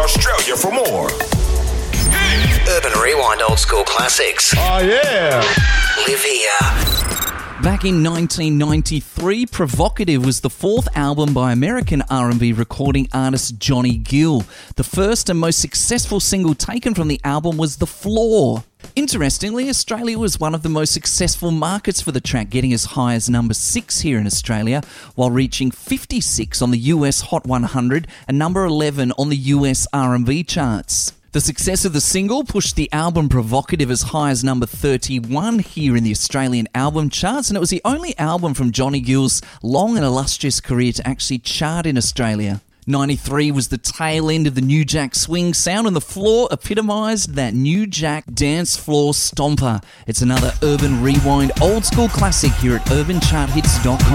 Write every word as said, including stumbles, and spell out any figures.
Australia for more. Urban Rewind Old School Classics. Oh, yeah. Live here. Back in nineteen ninety-three, Provocative was the fourth album by American R and B recording artist Johnny Gill. The first and most successful single taken from the album was The Floor. Interestingly, Australia was one of the most successful markets for the track, getting as high as number six here in Australia, while reaching fifty-six on the U S Hot one hundred and number eleven on the U S R and B charts. The success of the single pushed the album Provocative as high as number thirty-one here in the Australian album charts, and it was the only album from Johnny Gill's long and illustrious career to actually chart in Australia. ninety-three was the tail end of the New Jack Swing sound, and The Floor epitomised that New Jack dance floor stomper. It's another Urban Rewind old school classic here at urban chart hits dot com.